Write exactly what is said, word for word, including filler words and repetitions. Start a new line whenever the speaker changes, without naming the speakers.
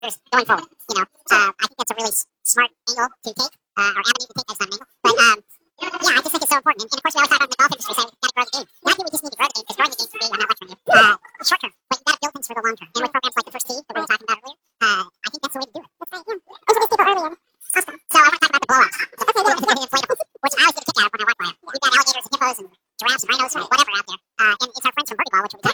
going forward. You know, uh, I think that's a really s- smart angle to take, uh, or avenue to take. That's not an angle, but um, yeah, I just think it's so important. And, and of course, we always talk about in the golf industry, saying we've got to grow the game. And I think we just need to grow the game because growing the game can be, I'm not lecturing you, uh, short term, but you've got to build things for the long term. And with programs like the First Tee that we were talking about earlier, uh, I think that's the way to do it. That's right. Yeah. Also, these people earlier. Awesome. So I want to talk about the blowouts. Okay, yeah, the inflatables, which I always get a kick out of when I walk by them. We've got alligators and hippos and giraffes and rhinos and whatever out there, uh, and it's our friends from Birdie Ball, which we